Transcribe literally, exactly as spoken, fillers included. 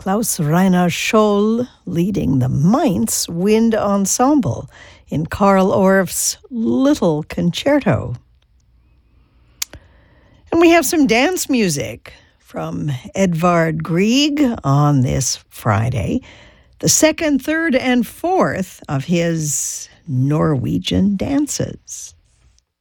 Klaus Rainer Scholl leading the Mainz Wind Ensemble in Carl Orff's Little Concerto. And we have some dance music from Edvard Grieg on this Friday, the second, third, and fourth of his Norwegian dances.